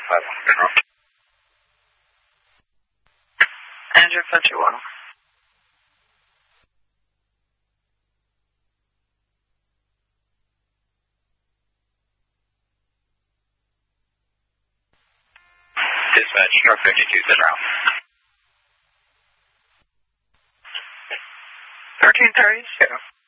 General. Andrew Fletcher-Waddle. Dispatch, North 52, sit around. 1330. Yeah.